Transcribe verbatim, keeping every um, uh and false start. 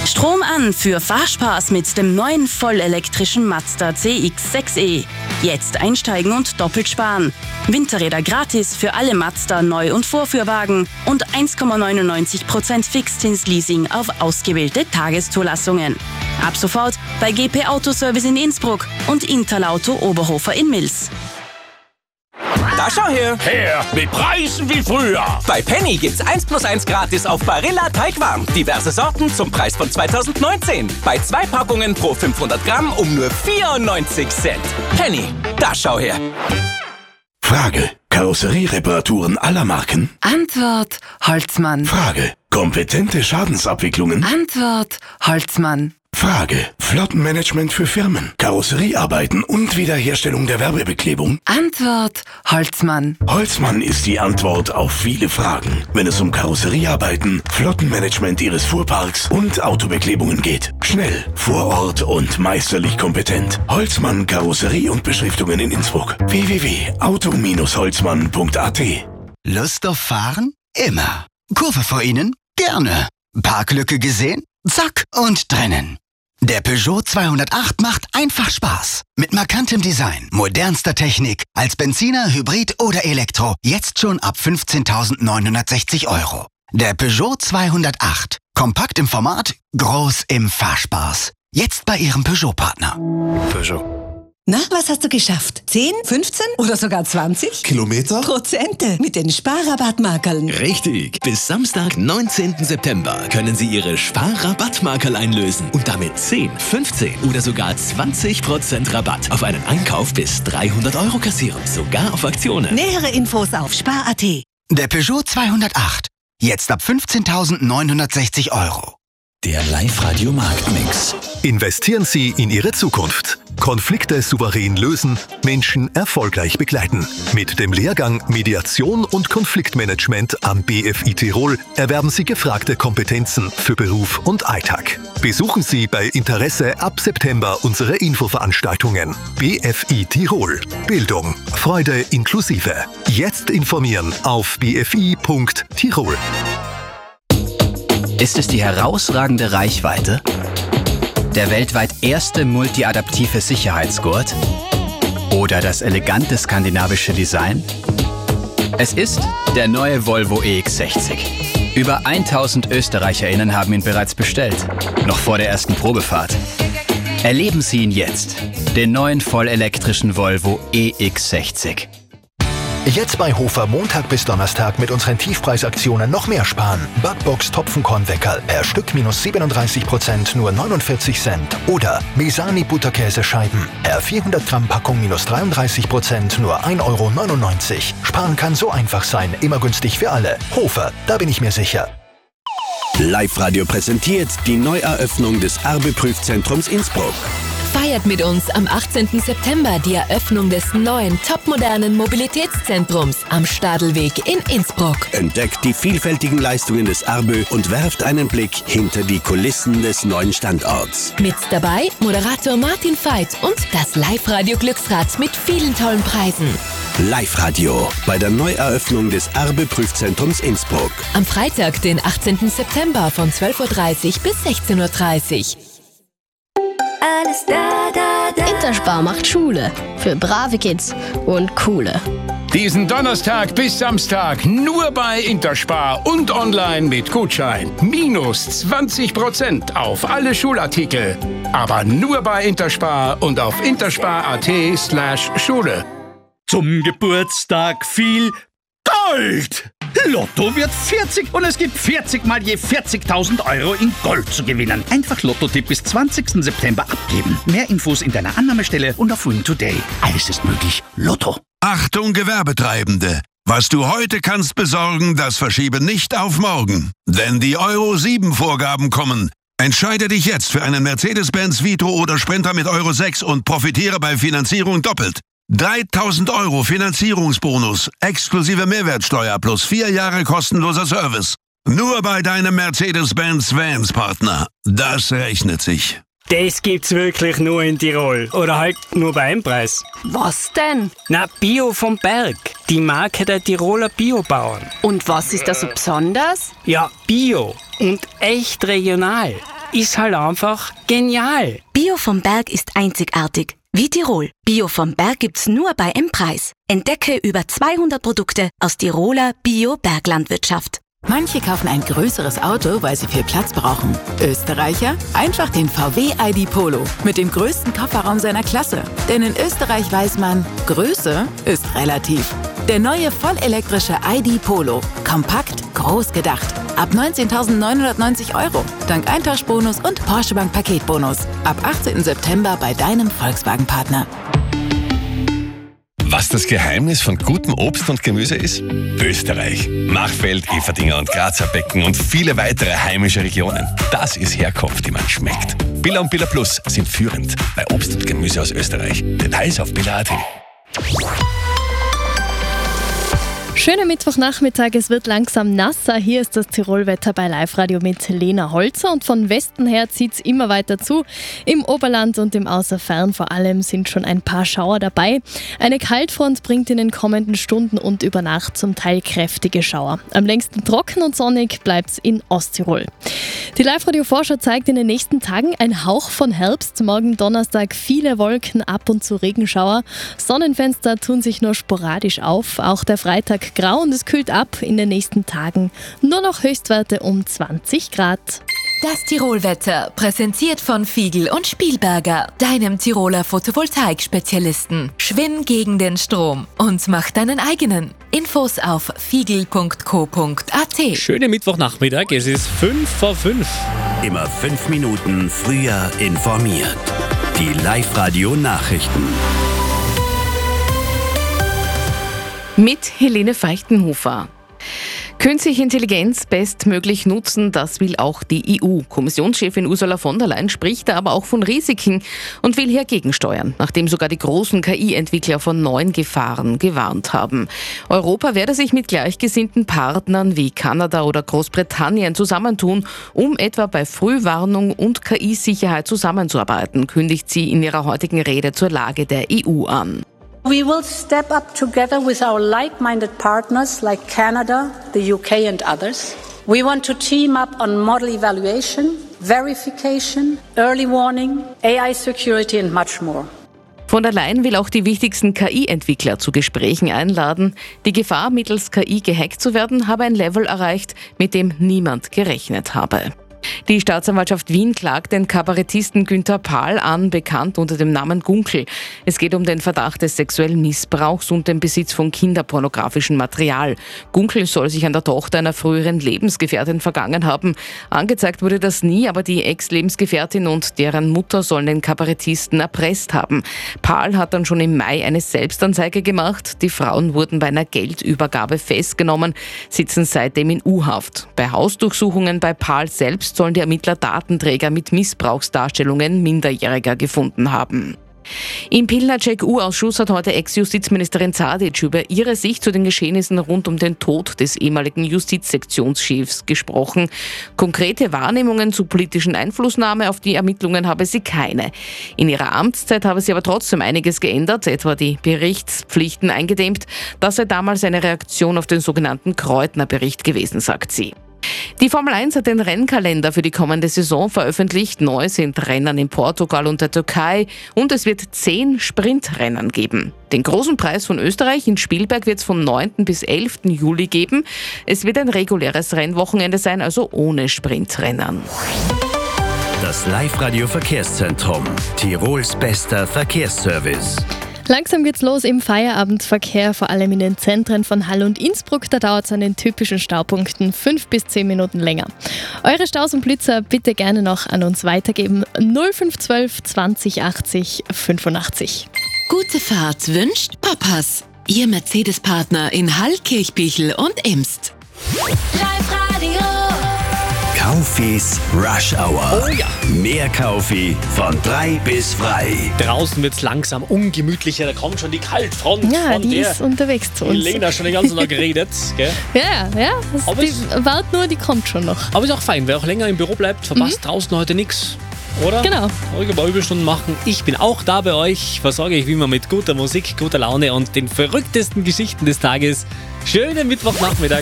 Strom an für Fahrspaß mit dem neuen vollelektrischen Mazda C X sechs E. Jetzt einsteigen und doppelt sparen. Winterräder gratis für alle Mazda Neu- und Vorführwagen und eins Komma neunundneunzig Prozent Fixzinsleasing auf ausgewählte Tageszulassungen. Ab sofort bei G P Autoservice in Innsbruck und Interlauto Oberhofer in Mils. Da schau her! Her, mit Preisen wie früher! Bei Penny gibt's eins plus eins gratis auf Barilla Teigwaren. Diverse Sorten zum Preis von zweitausendneunzehn. Bei zwei Packungen pro fünfhundert Gramm um nur vierundneunzig Cent. Penny, da schau her! Frage: Karosseriereparaturen aller Marken? Antwort: Holzmann. Frage: Kompetente Schadensabwicklungen? Antwort: Holzmann. Frage: Flottenmanagement für Firmen, Karosseriearbeiten und Wiederherstellung der Werbebeklebung? Antwort: Holzmann. Holzmann ist die Antwort auf viele Fragen, wenn es um Karosseriearbeiten, Flottenmanagement Ihres Fuhrparks und Autobeklebungen geht. Schnell, vor Ort und meisterlich kompetent. Holzmann Karosserie und Beschriftungen in Innsbruck. w w w punkt auto holzmann punkt a t. Lust auf Fahren? Immer. Kurve vor Ihnen? Gerne. Parklücke gesehen? Zack und drinnen. Der Peugeot zweihundertacht macht einfach Spaß. Mit markantem Design, modernster Technik, als Benziner, Hybrid oder Elektro. Jetzt schon ab fünfzehntausendneunhundertsechzig Euro. Der Peugeot zweihundertacht. Kompakt im Format, groß im Fahrspaß. Jetzt bei Ihrem Peugeot-Partner. Peugeot. Na, was hast du geschafft? zehn, fünfzehn oder sogar zwanzig? Kilometer? Prozente mit den Sparrabattmarkerln. Richtig. Bis Samstag, neunzehnten September können Sie Ihre Sparrabattmarkerl einlösen und damit zehn, fünfzehn oder sogar zwanzig Prozent Rabatt auf einen Einkauf bis dreihundert Euro kassieren. Sogar auf Aktionen. Nähere Infos auf spar punkt a t. Der Peugeot zweihundertacht. Jetzt ab fünfzehntausendneunhundertsechzig Euro. Der Live-Radio-Marktmix. Investieren Sie in Ihre Zukunft. Konflikte souverän lösen, Menschen erfolgreich begleiten. Mit dem Lehrgang Mediation und Konfliktmanagement am B F I Tirol erwerben Sie gefragte Kompetenzen für Beruf und Alltag. Besuchen Sie bei Interesse ab September unsere Infoveranstaltungen. B F I Tirol. Bildung, Freude inklusive. Jetzt informieren auf b f i punkt tirol. Ist es die herausragende Reichweite? Der weltweit erste multiadaptive Sicherheitsgurt? Oder das elegante skandinavische Design? Es ist der neue Volvo E X sechzig. Über tausend ÖsterreicherInnen haben ihn bereits bestellt, noch vor der ersten Probefahrt. Erleben Sie ihn jetzt, den neuen vollelektrischen Volvo E X sechzig. Jetzt bei Hofer Montag bis Donnerstag mit unseren Tiefpreisaktionen noch mehr sparen. Backbox Topfenkornweckerl per Stück minus siebenunddreißig Prozent nur neunundvierzig Cent. Oder Mesani Butterkäsescheiben per vierhundert Gramm Packung minus dreiunddreißig Prozent nur ein Euro neunundneunzig. Sparen kann so einfach sein, immer günstig für alle. Hofer, da bin ich mir sicher. Live-Radio präsentiert die Neueröffnung des Arbe-Prüfzentrums Innsbruck. Feiert mit uns am achtzehnten September die Eröffnung des neuen, topmodernen Mobilitätszentrums am Stadelweg in Innsbruck. Entdeckt die vielfältigen Leistungen des Arbe und werft einen Blick hinter die Kulissen des neuen Standorts. Mit dabei Moderator Martin Veit und das Live-Radio-Glücksrad mit vielen tollen Preisen. Live-Radio bei der Neueröffnung des Arbe-Prüfzentrums Innsbruck. Am Freitag, den achtzehnten September von zwölf Uhr dreißig bis sechzehn Uhr dreißig. Alles da, da, da. Interspar macht Schule für brave Kids und coole. Diesen Donnerstag bis Samstag nur bei Interspar und online mit Gutschein. Minus zwanzig Prozent auf alle Schulartikel. Aber nur bei Interspar und auf interspar.at slash Schule. Zum Geburtstag viel Gold! Lotto wird vierzig und es gibt vierzig mal je vierzigtausend Euro in Gold zu gewinnen. Einfach Lotto-Tipp bis zwanzigsten September abgeben. Mehr Infos in deiner Annahmestelle und auf Win Today. Alles ist möglich. Lotto. Achtung Gewerbetreibende! Was du heute kannst besorgen, das verschiebe nicht auf morgen. Denn die Euro sieben Vorgaben kommen. Entscheide dich jetzt für einen Mercedes-Benz Vitro oder Sprinter mit Euro sechs und profitiere bei Finanzierung doppelt. dreitausend Euro Finanzierungsbonus, exklusive Mehrwertsteuer plus vier Jahre kostenloser Service. Nur bei deinem Mercedes-Benz Vans-Partner. Das rechnet sich. Das gibt's wirklich nur in Tirol. Oder halt nur bei einem Preis. Was denn? Na, Bio vom Berg. Die Marke der Tiroler Biobauern. Und was ist da so besonders? Ja, Bio und echt regional. ist halt einfach genial. Bio vom Berg ist einzigartig. Wie Tirol. Bio vom Berg gibt's nur bei M-Preis. Entdecke über zweihundert Produkte aus Tiroler Bio-Berglandwirtschaft. Manche kaufen ein größeres Auto, weil sie viel Platz brauchen. Österreicher? Einfach den V W I D Polo mit dem größten Kofferraum seiner Klasse. Denn in Österreich weiß man, Größe ist relativ. Der neue vollelektrische I D Polo. Kompakt, groß gedacht. Ab neunzehntausendneunhundertneunzig Euro. Dank Eintauschbonus und Porsche Bank Paketbonus. Ab achtzehnten September bei deinem Volkswagen-Partner. Was das Geheimnis von gutem Obst und Gemüse ist? Österreich. Machfeld, Everdinger und Grazer Becken und viele weitere heimische Regionen. Das ist Herkunft, die man schmeckt. Billa und Billa Plus sind führend bei Obst und Gemüse aus Österreich. Details auf billa punkt at. Schöner Mittwochnachmittag, es wird langsam nasser. Hier ist das Tirolwetter bei Live-Radio mit Lena Holzer und von Westen her zieht es immer weiter zu. Im Oberland und im Außerfern vor allem sind schon ein paar Schauer dabei. Eine Kaltfront bringt in den kommenden Stunden und über Nacht zum Teil kräftige Schauer. Am längsten trocken und sonnig bleibt es in Osttirol. Die Live-Radio-Vorschau zeigt in den nächsten Tagen ein Hauch von Herbst. Morgen Donnerstag viele Wolken, ab und zu Regenschauer. Sonnenfenster tun sich nur sporadisch auf. Auch der Freitag grau und es kühlt ab. In den nächsten Tagen nur noch Höchstwerte um zwanzig Grad. Das Tirolwetter, präsentiert von Fiegel und Spielberger, deinem Tiroler Photovoltaik-Spezialisten. Schwimm gegen den Strom und mach deinen eigenen. Infos auf fiegel punkt co punkt at. Schönen Mittwochnachmittag, es ist fünf vor fünf. Immer fünf Minuten früher informiert. Die Live-Radio-Nachrichten. Mit Helene Feichtenhofer. Künstliche Intelligenz bestmöglich nutzen, das will auch die E U. Kommissionschefin Ursula von der Leyen spricht da aber auch von Risiken und will hier gegensteuern, nachdem sogar die großen K I-Entwickler von neuen Gefahren gewarnt haben. Europa werde sich mit gleichgesinnten Partnern wie Kanada oder Großbritannien zusammentun, um etwa bei Frühwarnung und K I-Sicherheit zusammenzuarbeiten, kündigt sie in ihrer heutigen Rede zur Lage der E U an. We will step up together with our like-minded partners like Canada, the U K and others. We want to team up on model evaluation, verification, early warning, A I security and much more. Von der Leyen will auch die wichtigsten K I-Entwickler zu Gesprächen einladen. Die Gefahr, mittels K I gehackt zu werden, habe ein Level erreicht, mit dem niemand gerechnet habe. Die Staatsanwaltschaft Wien klagt den Kabarettisten Günther Pahl an, bekannt unter dem Namen Gunkel. Es geht um den Verdacht des sexuellen Missbrauchs und den Besitz von kinderpornografischem Material. Gunkel soll sich an der Tochter einer früheren Lebensgefährtin vergangen haben. Angezeigt wurde das nie, aber die Ex-Lebensgefährtin und deren Mutter sollen den Kabarettisten erpresst haben. Pahl hat dann schon im Mai eine Selbstanzeige gemacht. Die Frauen wurden bei einer Geldübergabe festgenommen, sitzen seitdem in U-Haft. Bei Hausdurchsuchungen bei Pahl selbst sollen die Ermittler Datenträger mit Missbrauchsdarstellungen Minderjähriger gefunden haben. Im Pilnacek-U-Ausschuss hat heute Ex-Justizministerin Zadic über ihre Sicht zu den Geschehnissen rund um den Tod des ehemaligen Justizsektionschefs gesprochen. Konkrete Wahrnehmungen zu politischen Einflussnahme auf die Ermittlungen habe sie keine. In ihrer Amtszeit habe sie aber trotzdem einiges geändert, etwa die Berichtspflichten eingedämmt. Das sei damals eine Reaktion auf den sogenannten Kreutner-Bericht gewesen, sagt sie. Die Formel eins hat den Rennkalender für die kommende Saison veröffentlicht. Neu sind Rennen in Portugal und der Türkei und es wird zehn Sprintrennen geben. Den großen Preis von Österreich in Spielberg wird es vom neunten bis elften Juli geben. Es wird ein reguläres Rennwochenende sein, also ohne Sprintrennen. Das Live-Radio-Verkehrszentrum. Tirols bester Verkehrsservice. Langsam geht's los im Feierabendverkehr, vor allem in den Zentren von Hall und Innsbruck. Da dauert es an den typischen Staupunkten fünf bis zehn Minuten länger. Eure Staus und Blitzer bitte gerne noch an uns weitergeben. null fünf eins zwei zwanzig achtzig fünfundachtzig. Gute Fahrt wünscht Papas. Ihr Mercedes-Partner in Hall, Kirchbichel und Imst. Live-Radio. Kaufis Rush Hour. Oh ja. Mehr Kaufi von drei bis frei. Draußen wird es langsam ungemütlicher, da kommt schon die Kaltfront. Ja, von die der ist unterwegs zu uns. Die Lena schon den ganzen Tag geredet. Gell? Ja, ja, das Aber die es- wart nur, die kommt schon noch. Aber ist auch fein, wer auch länger im Büro bleibt, verpasst draußen heute nichts. Oder? Genau. Ruhig ein paar Überstunden machen. Ich bin auch da bei euch, versorge ich wie immer mit guter Musik, guter Laune und den verrücktesten Geschichten des Tages. Schönen Mittwochnachmittag.